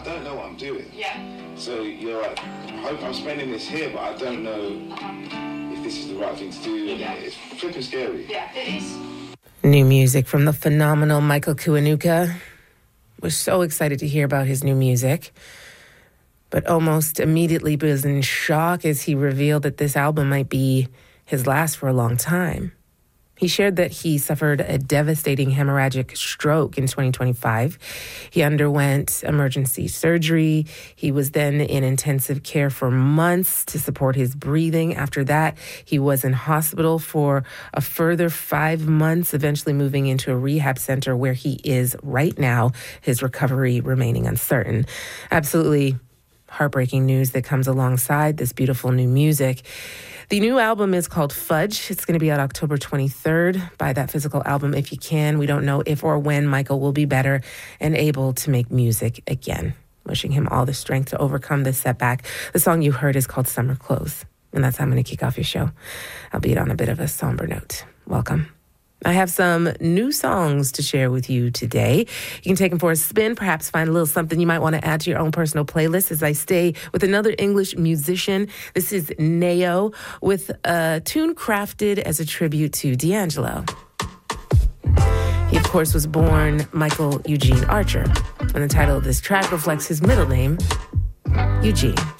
don't know what I'm doing. Yeah. So you're like, I hope I'm spending this here, but I don't know if this is the right thing to do. Yeah. It's flipping scary. Yeah, it is. New music from the phenomenal Michael Kiwanuka. We're so excited to hear about his new music, but almost immediately was in shock as he revealed that this album might be his last for a long time. He shared that he suffered a devastating hemorrhagic stroke in 2025. He underwent emergency surgery. He was then in intensive care for months to support his breathing. After that, he was in hospital for a further 5 months, eventually moving into a rehab center where he is right now, his recovery remaining uncertain. Absolutely heartbreaking news that comes alongside this beautiful new music. The new album is called Fudge. It's going to be out October 23rd. Buy that physical album if you can. We don't know if or when Michael will be better and able to make music again. Wishing him all the strength to overcome this setback. The song you heard is called Summer Clothes. And that's how I'm going to kick off your show, albeit on a bit of a somber note. Welcome. I have some new songs to share with you today. You can take them for a spin, perhaps find a little something you might want to add to your own personal playlist as I stay with another English musician. This is Neo with a tune crafted as a tribute to D'Angelo. He, of course, was born Michael Eugene Archer, and the title of this track reflects his middle name, Eugene.